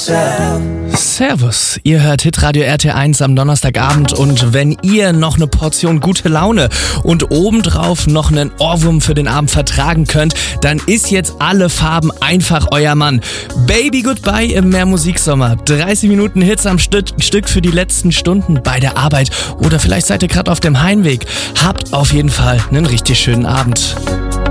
Servus, ihr hört Hitradio RT1 am Donnerstagabend und wenn ihr noch eine Portion gute Laune und obendrauf noch einen Ohrwurm für den Abend vertragen könnt, dann ist jetzt alle Farben einfach euer Mann. Baby Goodbye im Mehrmusiksommer. 30 Minuten Hits am Stück für die letzten Stunden bei der Arbeit oder vielleicht seid ihr gerade auf dem Heimweg. Habt auf jeden Fall einen richtig schönen Abend.